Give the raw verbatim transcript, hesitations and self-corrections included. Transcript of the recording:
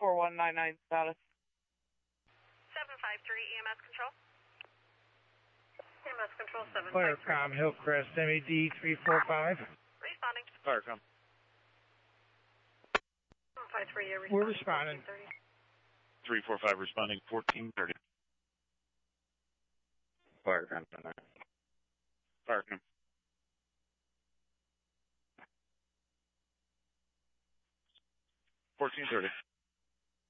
four one nine nine status. seven five three E M S control. E M S control seven five three. Firecom, Hillcrest, M E D three four five. Responding. Firecom. seven five three, you're We're responding. responding. three four five responding, fourteen thirty. Firecom. Firecom. fourteen thirty.